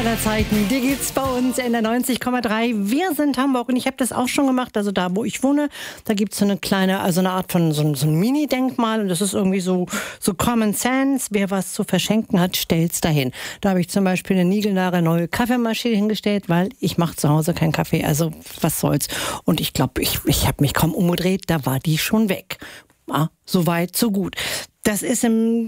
aller Zeiten, die gibt's bei uns in der 90,3. Wir sind Hamburg und ich habe das auch schon gemacht. Also da, wo ich wohne, da gibt's so eine kleine, also eine Art von so ein Mini-Denkmal. Und das ist irgendwie so Common Sense. Wer was zu verschenken hat, stellt's dahin. Da habe ich zum Beispiel eine niegelnagelneue neue Kaffeemaschine hingestellt, weil ich mache zu Hause keinen Kaffee. Also was soll's. Und ich glaube, ich habe mich kaum umgedreht, da war die schon weg. Ah, so weit, so gut. Das ist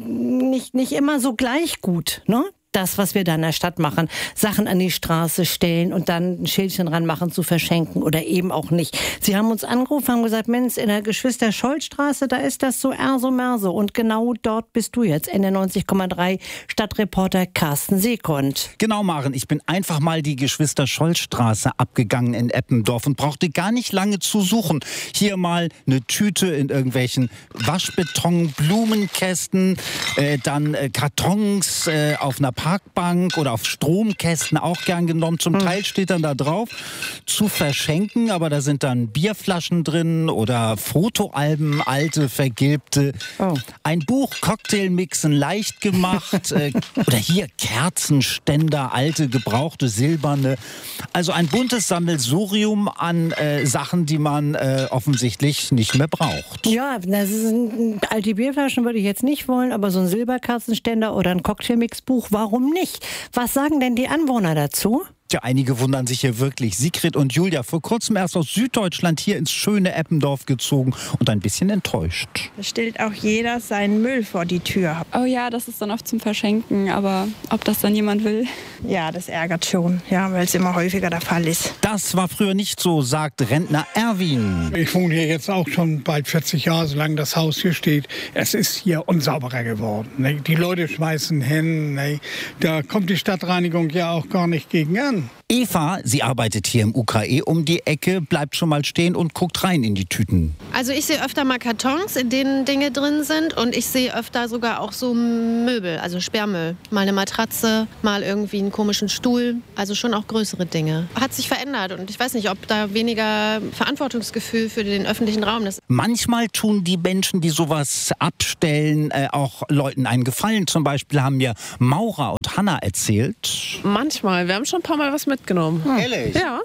nicht immer so gleich gut, ne? Das, was wir da in der Stadt machen, Sachen an die Straße stellen und dann ein Schildchen ranmachen, zu verschenken oder eben auch nicht. Sie haben uns angerufen, haben gesagt, Mensch, in der Geschwister-Scholl-Straße, da ist das so erso-merso. Und genau dort bist du jetzt, in der 90,3 Stadtreporter Carsten Seekund. Genau, Maren, ich bin einfach mal die Geschwister-Scholl-Straße abgegangen in Eppendorf und brauchte gar nicht lange zu suchen. Hier mal eine Tüte in irgendwelchen Waschbeton, Blumenkästen, dann Kartons auf einer Parkbank oder auf Stromkästen auch gern genommen. Zum Teil steht dann da drauf, zu verschenken, aber da sind dann Bierflaschen drin oder Fotoalben, alte, vergilbte. Oh. Ein Buch, Cocktailmixen, leicht gemacht. Oder hier Kerzenständer, alte, gebrauchte, silberne. Also ein buntes Sammelsurium an Sachen, die man offensichtlich nicht mehr braucht. Ja, das ist alte Bierflaschen würde ich jetzt nicht wollen, aber so ein Silberkerzenständer oder ein Cocktailmixbuch, warum nicht? Was sagen denn die Anwohner dazu? Ja, einige wundern sich hier wirklich. Sigrid und Julia, vor kurzem erst aus Süddeutschland hier ins schöne Eppendorf gezogen und ein bisschen enttäuscht. Da stellt auch jeder seinen Müll vor die Tür. Oh ja, das ist dann oft zum Verschenken, aber ob das dann jemand will? Ja, das ärgert schon, ja, weil es immer häufiger der Fall ist. Das war früher nicht so, sagt Rentner Erwin. Ich wohne hier jetzt auch schon bald 40 Jahre, solange das Haus hier steht. Es ist hier unsauberer geworden. Ne? Die Leute schmeißen hin. Ne? Da kommt die Stadtreinigung ja auch gar nicht gegen an. Eva, sie arbeitet hier im UKE um die Ecke, bleibt schon mal stehen und guckt rein in die Tüten. Also ich sehe öfter mal Kartons, in denen Dinge drin sind, und ich sehe öfter sogar auch so Möbel, also Sperrmüll. Mal eine Matratze, mal irgendwie einen komischen Stuhl, also schon auch größere Dinge. Hat sich verändert und ich weiß nicht, ob da weniger Verantwortungsgefühl für den öffentlichen Raum ist. Manchmal tun die Menschen, die sowas abstellen, auch Leuten einen Gefallen. Zum Beispiel haben mir Maura und Hanna erzählt. Manchmal, wir haben schon ein paar Mal was mitgenommen. Ehrlich? Ja.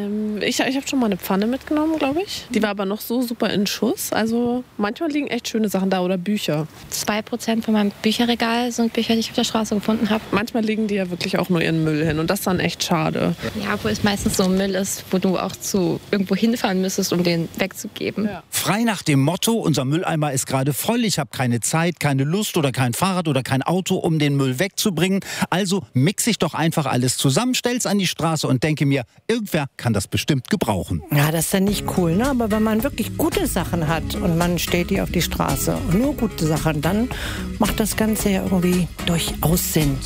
Ich habe schon mal eine Pfanne mitgenommen, glaube ich. Die war aber noch so super in Schuss. Also manchmal liegen echt schöne Sachen da oder Bücher. 2% von meinem Bücherregal sind Bücher, die ich auf der Straße gefunden habe. Manchmal legen die ja wirklich auch nur ihren Müll hin und das ist dann echt schade. Ja, wo es meistens so Müll ist, wo du auch irgendwo hinfahren müsstest, um den wegzugeben. Ja. Frei nach dem Motto, unser Mülleimer ist gerade voll, ich habe keine Zeit, keine Lust oder kein Fahrrad oder kein Auto, um den Müll wegzubringen. Also mixe ich doch einfach alles zusammen, stell's an die Straße und denke mir, irgendwer kann das bestimmt gebrauchen. Ja, das ist dann nicht cool, ne? Aber wenn man wirklich gute Sachen hat und man stellt die auf die Straße und nur gute Sachen, dann macht das Ganze ja irgendwie durchaus Sinn.